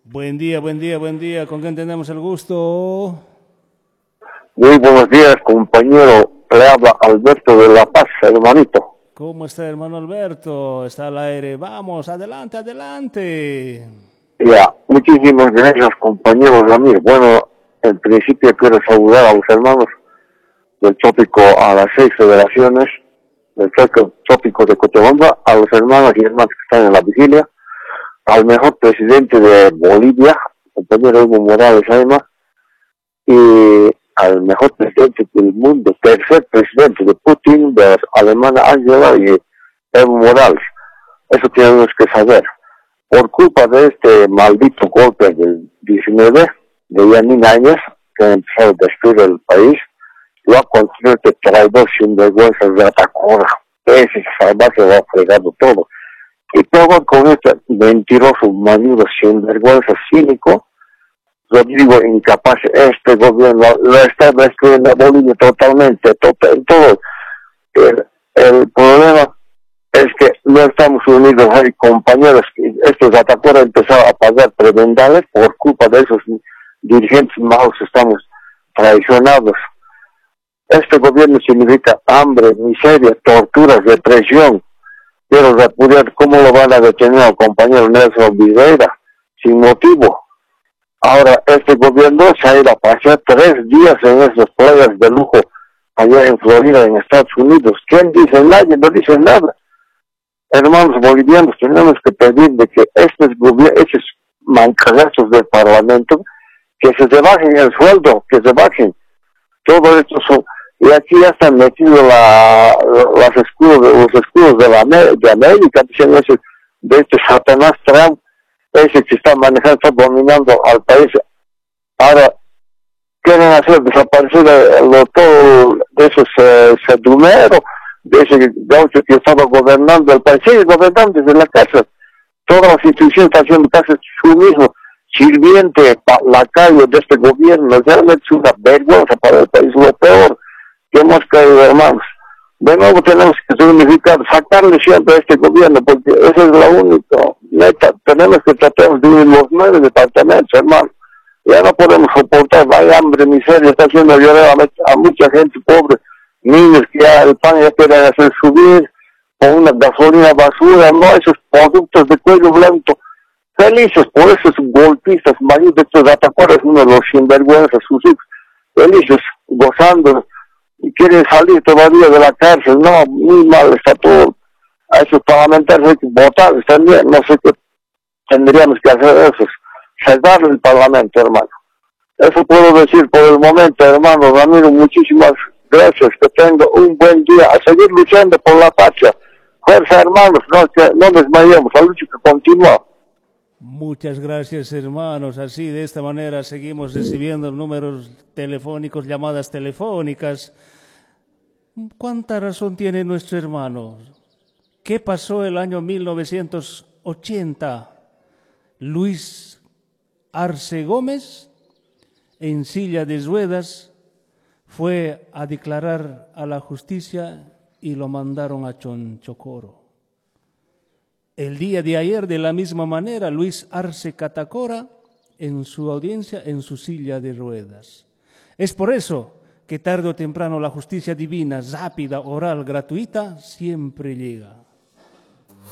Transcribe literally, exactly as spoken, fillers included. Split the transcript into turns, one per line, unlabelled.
Buen día, buen día, buen día. ¿Con quién tenemos el gusto?
Muy buenos días, compañero. Le habla Alberto de La Paz, hermanito.
¿Cómo está, hermano Alberto? Está al aire. Vamos, adelante, adelante.
Ya, muchísimas gracias, compañero Ramiro. Bueno, en principio quiero saludar a los hermanos del tópico a las seis federaciones, del tópico de Cochabamba, a los hermanos y hermanas que están en la vigilia, al mejor presidente de Bolivia, compañero Evo Morales además, y al mejor presidente del mundo, tercer presidente de Putin, de Alemania Angela y Evo Morales. Eso tenemos que saber. Por culpa de este maldito golpe del diecinueve, de Yanin Áñez, que ha empezado a destruir el país, lo ha construido este traidor sinvergüenza de Atacora. Ese salvaje lo ha fregado todo. Y todo con este mentiroso, manido, sinvergüenza, cínico, Rodrigo incapaz, este gobierno lo está destruyendo a Bolivia totalmente, total, todo. El, el problema es que no estamos unidos, hay compañeros, estos Atacora empezaron a pagar prebendales por culpa de esos dirigentes malos, estamos traicionados. Este gobierno significa hambre, miseria, torturas, represión. Quiero repudiar cómo lo van a detener al compañero Nelson Videla, sin motivo. Ahora, este gobierno se ha ido a pasar tres días en esas playas de lujo allá en Florida, en Estados Unidos. ¿Quién dice? Nadie, no dice nada. Hermanos bolivianos, tenemos que pedir de que estos, estos mancazos del Parlamento, que se se bajen el sueldo, que se bajen. Todo esto son... Y aquí ya están metidos la, las escudos, los escudos de, la, de América, dicen ese, de este Satanás Trump, ese que está manejando, está dominando al país. Ahora quieren hacer desaparecer lo, todo de esos eh, sedumeros, de ese gaucho que estaba gobernando el país, sigue gobernando desde la casa. Todas las instituciones están haciendo caso su mismo sirviente, lacayo de este gobierno. Realmente es una vergüenza para el país, lo peor que hemos caído, hermanos. De nuevo tenemos que unificar, sacarle siempre a este gobierno, porque eso es lo único. Neta, tenemos que tratar de unir los nueve departamentos, hermano. Ya no podemos soportar, vaya hambre, miseria, está haciendo llorar a, a mucha gente pobre, niños que ya el pan ya quieren hacer subir, con una gasolina basura, no, esos productos de cuello blanco. Felices por esos golpistas, maridos de estos Atacoras, uno de los sinvergüenzas, sus hijos, felices, gozando, y quieren salir todavía de la cárcel. No, muy mal está todo. A esos parlamentarios hay que votarles también. No sé qué tendríamos que hacer eso, cerrar el parlamento, hermano. Eso puedo decir por el momento, hermano Ramiro. Muchísimas gracias, que tenga un buen día, a seguir luchando por la patria. Fuerza, hermanos, no, que no desmayemos, la lucha que continúa.
Muchas gracias, hermanos. Así, de esta manera, seguimos recibiendo números telefónicos, llamadas telefónicas. ¿Cuánta razón tiene nuestro hermano? ¿Qué pasó el año mil novecientos ochenta? Luis Arce Gómez, en silla de ruedas, fue a declarar a la justicia y lo mandaron a Chonchocoro. El día de ayer, de la misma manera, Luis Arce Catacora, en su audiencia, en su silla de ruedas. Es por eso que tarde o temprano la justicia divina, rápida, oral, gratuita, siempre llega.